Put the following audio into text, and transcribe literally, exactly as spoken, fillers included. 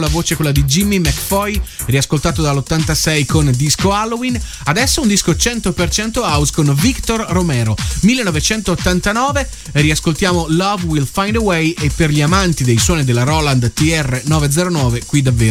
La voce è quella di Jimmy McFoy, riascoltato dall'ottantasei con Disco Halloween. Adesso un disco cento per cento house con Victor Romero, millenovecentottantanove. Riascoltiamo Love Will Find a Way, e per gli amanti dei suoni della Roland T R novecentonove qui davvero